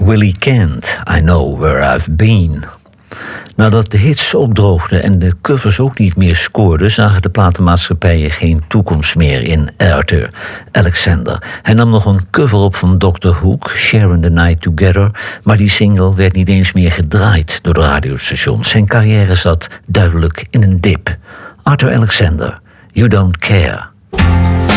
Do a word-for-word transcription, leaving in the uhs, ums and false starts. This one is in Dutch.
Willie Kent, I Know Where I've Been. Nadat de hits opdroogden en de covers ook niet meer scoorden, zagen de platenmaatschappijen geen toekomst meer in Arthur Alexander. Hij nam nog een cover op van doctor Hook, Sharing the Night Together, maar die single werd niet eens meer gedraaid door de radiostations. Zijn carrière zat duidelijk in een dip. Arthur Alexander, You Don't Care.